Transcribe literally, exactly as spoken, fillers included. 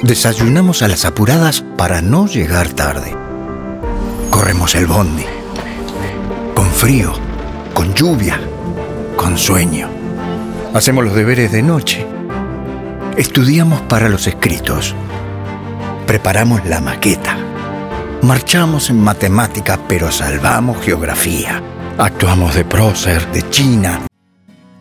Desayunamos a las apuradas para no llegar tarde. Corremos el bondi. Con frío, con lluvia, con sueño. Hacemos los deberes de noche. Estudiamos para los escritos. Preparamos la maqueta. Marchamos en matemática, pero salvamos geografía. Actuamos de prócer, de China,